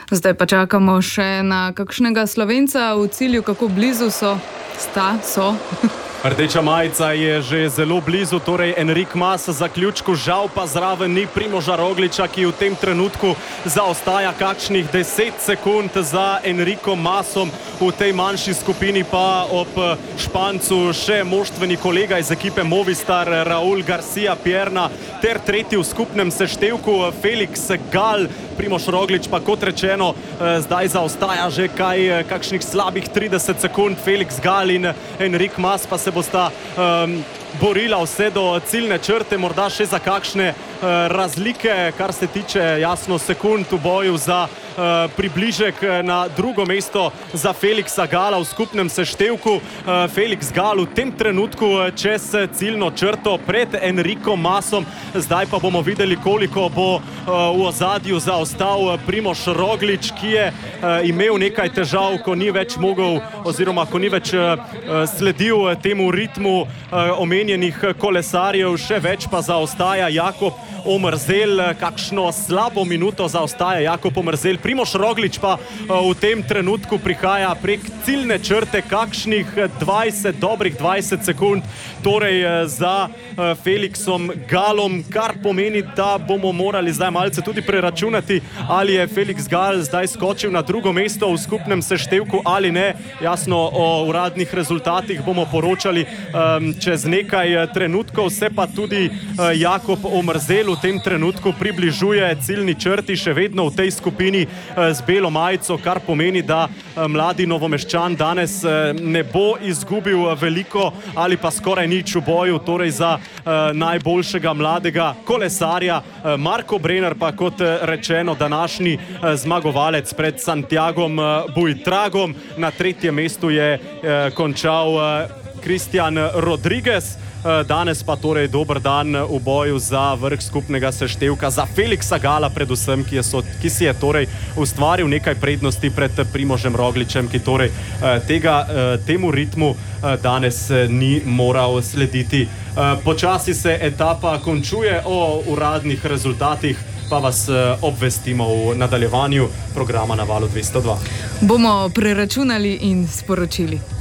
Zdaj pa čakamo še na kakšnega Slovenca v cilju, kako blizu so. Rdeča majica je že zelo blizu, torej Enrik Mas zaključku, žal pa zraven ni Primoža Rogliča, ki v tem trenutku zaostaja kakšnih 10 sekund za Enrikom Masom. V tej manjši skupini pa ob Špancu še moštveni kolega iz ekipe Movistar Raul Garcia Pierna ter tretji v skupnem seštevku Felix Gal. Primož Roglič pa, kot rečeno, zdaj zaostaja že kakšnih slabih 30 sekund. Felix Gal in Enrik Mas pa se bosta borila vse do ciljne črte, morda še za kakšne razlike, kar se tiče jasno sekund v boju za približek na drugo mesto za Felixa Gala v skupnem seštevku. Felix Gal v tem trenutku čez ciljno črto pred Enrikom Masom. Zdaj pa bomo videli, koliko bo v ozadju zaostal Primož Roglič, ki je imel nekaj težav, ko ni več mogel oziroma ko ni več sledil temu ritmu omenjenih kolesarjev. Še več pa zaostaja Jakob Omerzel, kakšno slabo minuto zaostaja Jakob Omerzel. Primož Roglič pa v tem trenutku prihaja prek ciljne črte kakšnih dobrih 20 sekund, torej za Felixom Galom, kar pomeni, da bomo morali zdaj malce tudi preračunati, ali je Felix Gal zdaj skočil na drugo mesto v skupnem seštevku ali ne. Jasno, o uradnih rezultatih bomo poročali čez nekaj trenutkov. Se pa tudi Jakob Omerzel v tem trenutku približuje ciljni črti, še vedno v tej skupini z belo majico, kar pomeni, da mladi Novomeščan danes ne bo izgubil veliko ali pa skoraj nič v boju, torej za najboljšega mladega kolesarja. Marko Brenner pa, kot rečeno, današnji zmagovalec pred Santiagom Buitragom. Na tretjem mestu je končal Christian Rodriguez. Danes pa torej dober dan v boju za vrh skupnega seštevka za Felixa Gala predvsem, ki si je torej ustvaril nekaj prednosti pred Primožem Rogličem, ki torej temu ritmu danes ni moral slediti. Počasi se etapa končuje, o uradnih rezultatih pa vas obvestimo v nadaljevanju programa na Valu 202. Bomo preračunali in sporočili.